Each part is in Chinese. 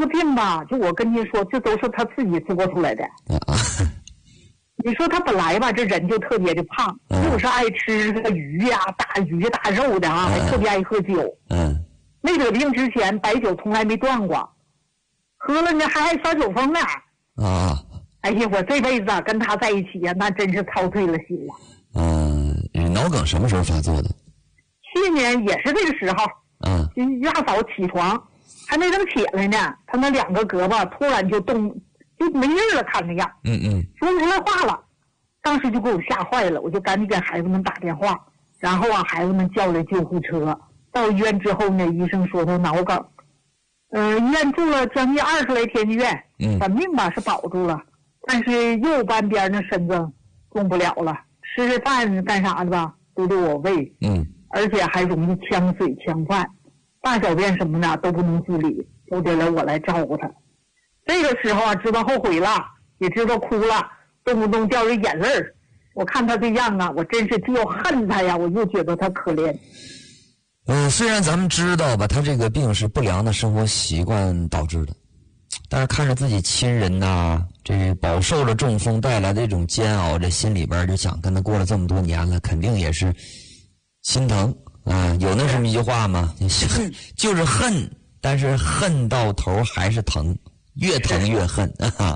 个病吧，就我跟您说，这都是他自己做出来的。你说他本来吧，这人就特别的胖，就是爱吃这个鱼呀、大鱼大肉的啊，还特别爱喝酒。没得病之前，白酒从来没断过，喝了呢还爱耍酒疯呢。哎呀，我这辈子啊跟他在一起呀，那真是操碎了心了。 脑梗什么时候发作的？ 去年也是这个时候。一大早起床，还没等起来呢，他那两个胳膊突然就动，就没劲了，看那样。说不出来话了。当时就给我吓坏了，我就赶紧给孩子们打电话，然后啊，孩子们叫来救护车。到医院之后呢，医生说他脑梗。医院住了将近20来天的院，本命吧是保住了，但是右半边那身子动不了了，吃饭干啥的吧都得我喂。而且还容易呛水呛饭，大小便什么的都不能自理，都得来我来照顾他。这个时候啊，知道后悔了，也知道哭了，动不动掉着眼泪儿。我看他这样啊，我真是既要恨他呀，我又觉得他可怜。 虽然咱们知道吧，他这个病是不良的生活习惯导致的，但是看着自己亲人呐，这饱受了中风带来的这种煎熬，这心里边就想跟他过了这么多年了，肯定也是心疼啊。有那什么一句话吗？就是恨，但是恨到头还是疼，越疼越恨啊。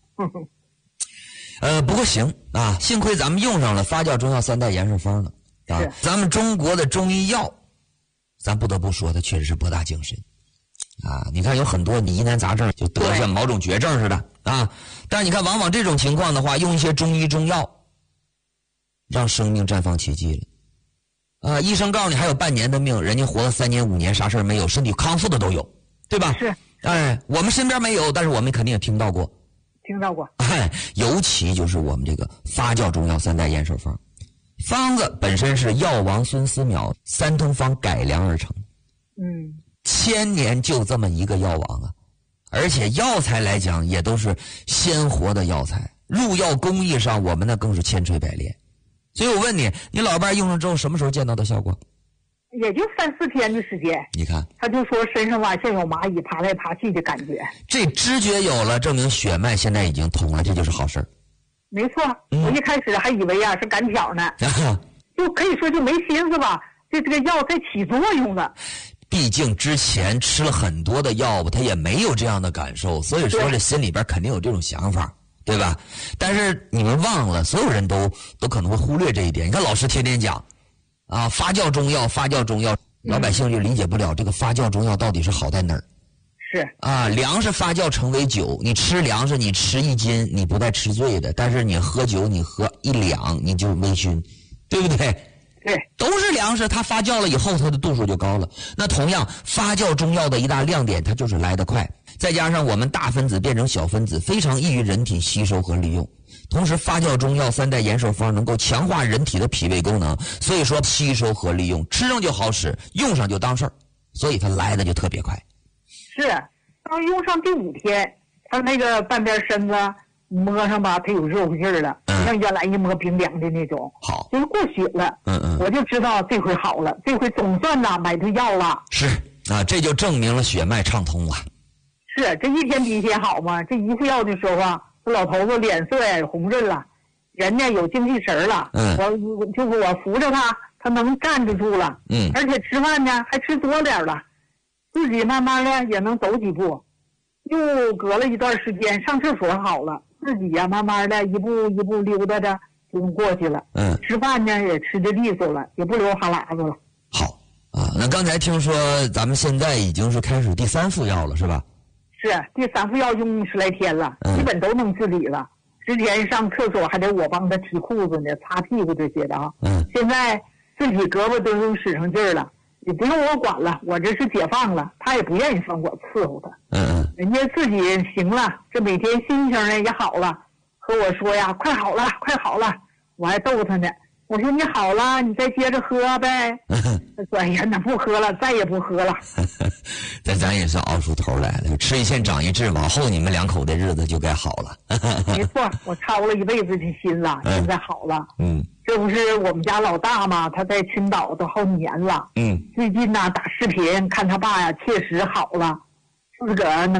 不过行啊，幸亏咱们用上了发酵中药3代延寿方了啊。咱们中国的中医药，咱不得不说，它确实是博大精深啊。你看有很多疑难杂症就得像某种绝症似的啊，但是你看往往这种情况的话，用一些中医中药，让生命绽放奇迹了。医生告诉你还有半年的命，人家活了3年5年，啥事儿没有，身体康复的都有，对吧？ 是。 我们身边没有，但是我们肯定也听到过。尤其就是我们这个发酵中药3代延寿方，方子本身是药王孙思邈3通方改良而成。1000年就这么一个药王啊，而且药材来讲也都是鲜活的药材，入药工艺上我们那更是千锤百炼。所以我问你，你老伴用上之后什么时候见到的效果？ 也就3、4天的时间。你看， 他就说身上吧像有蚂蚁爬来爬去的感觉。 这知觉有了，证明血脉现在已经通了，这就是好事儿。 没错，我一开始还以为是赶巧呢，就可以说就没心思吧，这个药在起作用了。 毕竟之前吃了很多的药物，他也没有这样的感受，所以说这心里边肯定有这种想法，对吧？但是你们忘了，所有人都可能会忽略这一点。你看老师天天讲啊，发酵中药，老百姓就理解不了这个发酵中药到底是好在哪儿。 是啊，粮食发酵成为酒，你吃粮食，你吃1斤，你不带吃醉的，但是你喝酒，你喝1两，你就微醺，对不对？ 对， 都是粮食，它发酵了以后，它的度数就高了。那同样，发酵中药的一大亮点，它就是来得快，再加上我们大分子变成小分子，非常易于人体吸收和利用。同时，发酵中药3代延寿方能够强化人体的脾胃功能，所以说吸收和利用，吃上就好使，用上就当事儿，所以它来的就特别快。 是，当用上第5天，他那个半边身子摸上吧，它有热乎劲儿了，像原来一摸冰凉的那种， 好， 就是过血了。我就知道这回好了，这回总算买对药了。 是啊，这就证明了血脉畅通了。 是，这一天比一天好嘛。这一副药的时候啊，这老头子脸色也红润了，人呢有精气神了。我扶着他，他能站得住了。而且吃饭呢还吃多点了，自己慢慢的也能走几步。又隔了一段时间上厕所好了，自己呀慢慢的一步一步溜达着就过去了。吃饭呢也吃的利索了，也不流哈喇子了。 好啊，那刚才听说咱们现在已经是开始第3副药了，是吧？ 是，第3副药用10来天了，基本都能自理了。之前上厕所还得我帮他提裤子呢，擦屁股这些的啊。现在自己胳膊都能使上劲儿了，也不用我管了，我这是解放了，他也不愿意让我伺候他。人家自己行了，这每天心情呢也好了，和我说呀，快好了，快好了，我还逗他呢。我说你好了，你再接着喝呗。他说哎呀，那不喝了，再也不喝了。 但咱也是熬出头来了，吃一堑长一智，往后你们2口的日子就该好了。 没错，我操了一辈子的心了，现在好了。这不是我们家老大嘛，他在青岛都好几年了。最近呢打视频看他爸呀，确实好了，自个儿能